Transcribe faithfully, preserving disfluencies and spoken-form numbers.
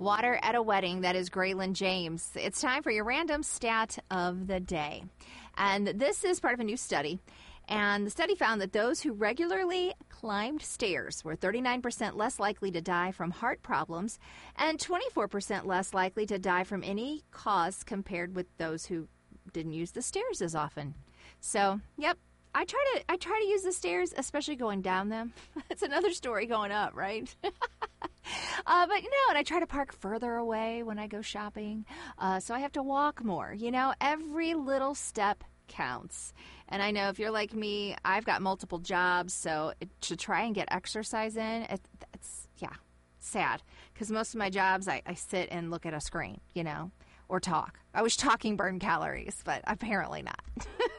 Water at a wedding. That is Graylin James. It's time for your random stat of the day. And this is part of a new study. And the study found that those who regularly climbed stairs were thirty-nine percent less likely to die from heart problems and twenty-four percent less likely to die from any cause compared with those who didn't use the stairs as often. So, yep. I try to I try to use the stairs, especially going down them. It's another story going up, right? uh, but, you know, and I try to park further away when I go shopping, uh, so I have to walk more. You know, every little step counts. And I know if you're like me, I've got multiple jobs, so it, to try and get exercise in, it, it's, yeah, sad. Because most of my jobs, I, I sit and look at a screen, you know, or talk. I wish talking burned calories, but apparently not.